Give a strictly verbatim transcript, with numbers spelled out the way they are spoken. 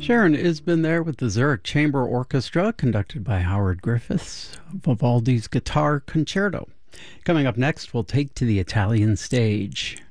Sharon Isbin there with the Zurich Chamber Orchestra, conducted by Howard Griffiths, Vivaldi's Guitar Concerto. Coming up next, we'll take to the Italian stage.